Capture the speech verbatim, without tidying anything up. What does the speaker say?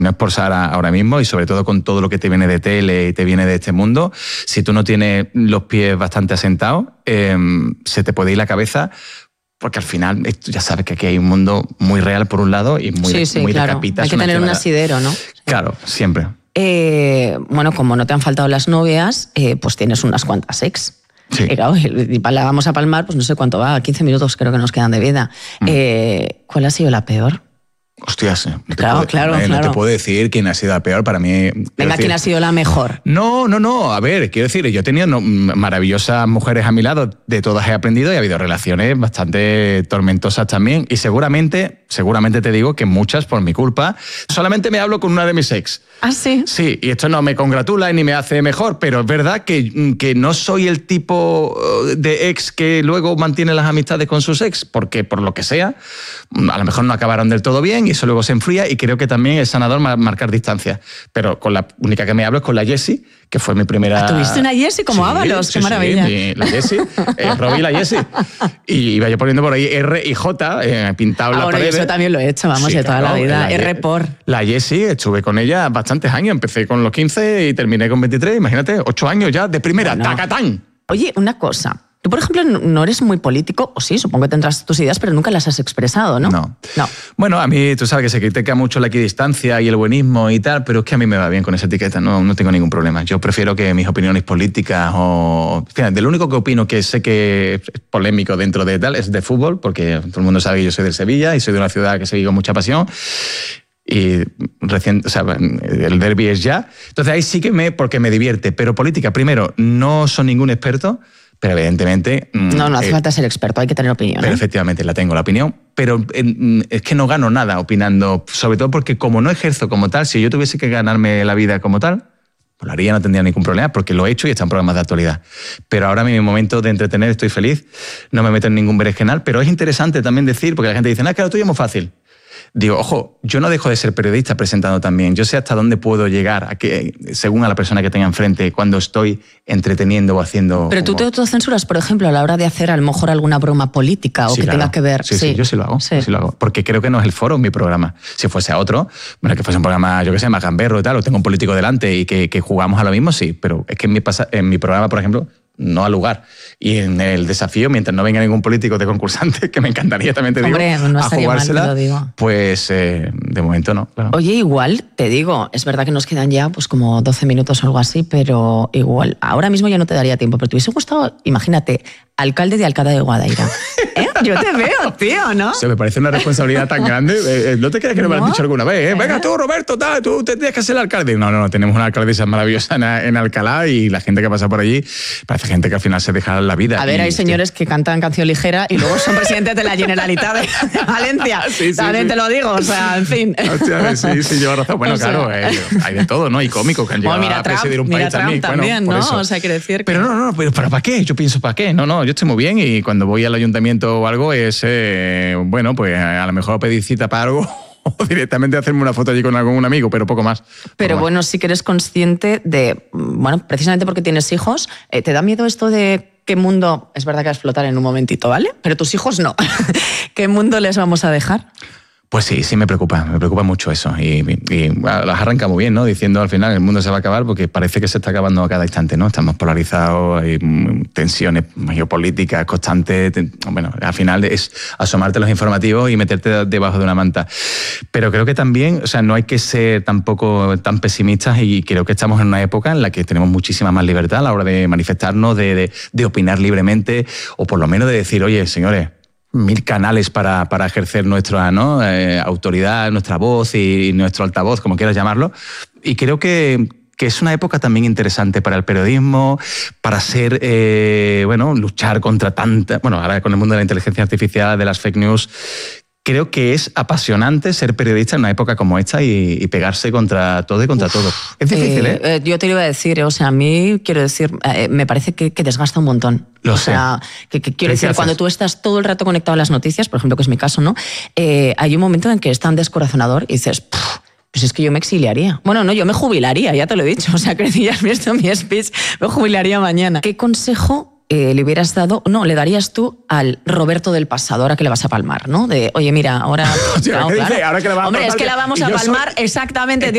No es por Sara ahora mismo, y sobre todo con todo lo que te viene de tele y te viene de este mundo, si tú no tienes los pies bastante asentados, eh, se te puede ir la cabeza, porque al final ya sabes que aquí hay un mundo muy real por un lado y muy, sí, sí, muy claro. de capitas. Hay que tener un asidero, ¿no? Claro, siempre. Eh, bueno, como no te han faltado las novias, eh, pues tienes unas cuantas ex. Sí. Y claro, y la vamos a palmar, pues no sé cuánto va, quince minutos creo que nos quedan de vida. Mm. Eh, ¿Cuál ha sido la peor? Hostias, no claro, puedo, claro, no, claro. No te puedo decir quién ha sido la peor para mí. Venga, decir, ¿quién ha sido la mejor? No, no, no. A ver, quiero decir, yo he tenido no, maravillosas mujeres a mi lado, de todas he aprendido y ha habido relaciones bastante tormentosas también. Y seguramente, seguramente te digo que muchas por mi culpa. Solamente me hablo con una de mis ex. ¿Ah, sí? Sí, y esto no me congratula ni me hace mejor, pero es verdad que, que no soy el tipo de ex que luego mantiene las amistades con sus ex, porque por lo que sea, a lo mejor no acabaron del todo bien y eso luego se enfría, y creo que también es sanador marcar distancias. Pero con la única que me hablo es con la Jessie, que fue mi primera... ¿Ah, ¿tuviste una Jessie como sí, Ábalos? Sí, ¡Qué maravilla! Sí, la Jessie, eh, Robbie y la Jessie. Y iba yo poniendo por ahí R y J, eh, pintado en ah, la bueno, pared. Eso también lo he hecho, vamos, sí, de toda claro, la vida. La, R por... La Jessie, estuve con ella bastantes años. Empecé con los quince y terminé con veintitrés. Imagínate, ocho años ya de primera, bueno. ¡Tacatán! Oye, una cosa... Tú, por ejemplo, no eres muy político, o sí, supongo que tendrás tus ideas, pero nunca las has expresado, ¿no? No. no. Bueno, a mí, tú sabes que se critica mucho la equidistancia y el buenismo y tal, pero es que a mí me va bien con esa etiqueta, no, no tengo ningún problema. Yo prefiero que mis opiniones políticas o... Fíjate, de lo único que opino que sé que es polémico dentro de tal es de fútbol, porque todo el mundo sabe que yo soy del Sevilla y soy de una ciudad que seguí con mucha pasión. Y recién, o sea, el derbi es ya. Entonces ahí sí que me... porque me divierte. Pero política, primero, no soy ningún experto, pero evidentemente... No, no hace eh, falta ser experto, hay que tener opinión. Pero ¿eh? efectivamente la tengo, la opinión, pero eh, es que no gano nada opinando, sobre todo porque como no ejerzo como tal, si yo tuviese que ganarme la vida como tal, pues lo haría, no tendría ningún problema, porque lo he hecho y está en programas de actualidad. Pero ahora en mi momento de entretener estoy feliz, no me meto en ningún berenjenal, pero es interesante también decir, porque la gente dice, no, es que lo tuyo es muy fácil. Digo, ojo, yo no dejo de ser periodista presentando también. Yo sé hasta dónde puedo llegar, a que, según a la persona que tenga enfrente, cuando estoy entreteniendo o haciendo... Pero tú te autocensuras, por ejemplo, a la hora de hacer a lo mejor alguna broma política o sí, que claro. tenga que ver... Sí, sí, sí, yo sí lo hago, sí. sí lo hago. Porque creo que no es el foro mi programa. Si fuese a otro, bueno, que fuese un programa, yo qué sé, más gamberro y tal, o tengo un político delante y que, que jugamos a lo mismo, sí. Pero es que en mi, pasa, en mi programa, por ejemplo... no al lugar. Y en el desafío, mientras no venga ningún político de concursante, que me encantaría también, te digo, Hombre, no a jugársela, mal, te lo digo. pues eh, de momento no. Claro. Oye, igual, te digo, es verdad que nos quedan ya pues como doce minutos o algo así, pero igual, ahora mismo ya no te daría tiempo, pero te hubiese gustado, imagínate, alcalde de Alcalá de Guadaira. ¿Eh? Yo te veo, tío, ¿no? O sea, me parece una responsabilidad tan grande. Eh, no te creas que no, no me lo has dicho alguna vez. ¿eh? Venga tú, Roberto, tal, tú tendrías que ser el alcalde. No, no, no, tenemos una alcaldesa maravillosa en, en Alcalá y la gente que pasa por allí parece gente que al final se deja la vida. A ver, y, hay señores que cantan canción ligera y luego son presidentes de la Generalitat de Valencia. Sí, sí, También sí. te lo digo, o sea, en fin. Hostia, sí, sí, lleva razón. Bueno, o sea, claro, eh, hay de todo, ¿no? Y cómicos que han llegado bueno, mira, a presidir un mira país Trump también. también, bueno, ¿no? O sea, quiere decir que... Pero no, no, pero ¿para qué? Yo pienso, ¿para qué? No, no, yo estoy muy bien y cuando voy al ayuntamiento o algo es, eh, bueno, pues a lo mejor pedir cita para algo o directamente hacerme una foto allí con algún amigo, pero poco más. Poco pero más. Bueno, sí que eres consciente de, bueno, precisamente porque tienes hijos, eh, ¿te da miedo esto de qué mundo, es verdad que vas a explotar en un momentito, ¿vale? Pero tus hijos no. ¿Qué mundo les vamos a dejar? Pues sí, sí me preocupa, me preocupa mucho eso. Y, y bueno, las arranca muy bien, ¿no? Diciendo al final el mundo se va a acabar porque parece que se está acabando a cada instante, ¿no? Estamos polarizados, hay tensiones geopolíticas constantes. Bueno, al final es asomarte a los informativos y meterte debajo de una manta. Pero creo que también, o sea, no hay que ser tampoco tan pesimistas y creo que estamos en una época en la que tenemos muchísima más libertad a la hora de manifestarnos, de, de, de opinar libremente o por lo menos de decir, oye, señores, mil canales para, para ejercer nuestra, ¿no? eh, autoridad, nuestra voz y nuestro altavoz, como quieras llamarlo. Y creo que, que es una época también interesante para el periodismo, para ser, eh, bueno, luchar contra tanta... Bueno, ahora con el mundo de la inteligencia artificial, de las fake news... Creo que es apasionante ser periodista en una época como esta y, y pegarse contra todo y contra Uf, todo. Es difícil, ¿eh? ¿eh? Yo te lo iba a decir, o sea, a mí, quiero decir, eh, me parece que, que desgasta un montón. Lo o sé. sea, que, que quiero decir, cuando tú estás todo el rato conectado a las noticias, por ejemplo, que es mi caso, ¿no? Eh, hay un momento en que es tan descorazonador y dices... Pues es que yo me exiliaría. Bueno, no, yo me jubilaría, ya te lo he dicho. O sea, que ya has visto mi speech, me jubilaría mañana. ¿Qué consejo eh, le hubieras dado, no, le darías tú al Roberto del pasado, ahora que le vas a palmar, ¿no? De, oye, mira, ahora... Hostia, no, ¿qué claro. dice? Ahora que le vas a Hombre, palmar, es que la vamos a palmar soy... exactamente...